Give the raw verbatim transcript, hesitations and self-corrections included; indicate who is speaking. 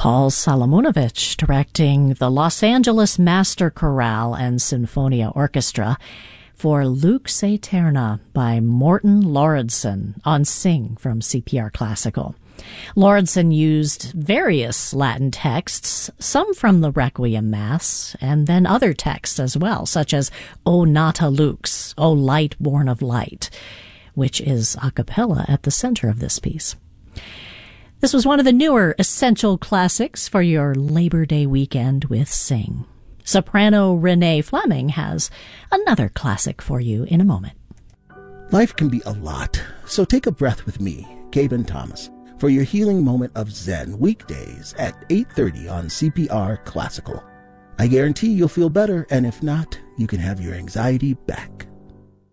Speaker 1: Paul Solomonovich directing the Los Angeles Master Chorale and Sinfonia Orchestra for Lux Aeterna by Morten Lauridsen on Sing from C P R Classical. Lauridsen used various Latin texts, some from the Requiem Mass, and then other texts as well, such as O Nata Lux, O Light Born of Light, which is a cappella at the center of this piece. This was one of the newer essential classics for your Labor Day weekend with Sing. Soprano Renee Fleming has another classic for you in a moment.
Speaker 2: Life can be a lot, so take a breath with me, Gaben Thomas, for your healing moment of Zen weekdays at eight thirty on C P R Classical. I guarantee you'll feel better, and if not, you can have your anxiety back.